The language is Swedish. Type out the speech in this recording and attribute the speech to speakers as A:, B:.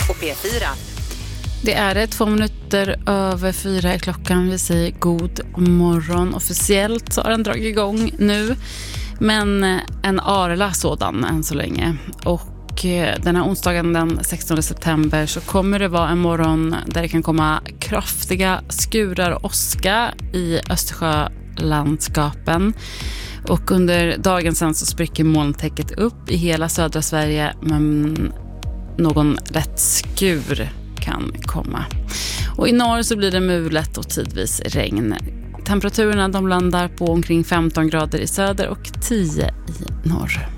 A: och P4.
B: Det är det, 2 minuter över 4 är klockan. Vi säger god morgon. Officiellt så har den dragit igång nu. Men en arla sådan än så länge. Och den här onsdagen den 16 september så kommer det vara en morgon där det kan komma kraftiga skurar och åska i Östersjölandskapen. Och under dagen sen så spricker molntäcket upp i hela södra Sverige, men någon lätt skur kan komma. Och i norr så blir det mulet och tidvis regn. Temperaturerna de landar på omkring 15 grader i söder och 10 i norr.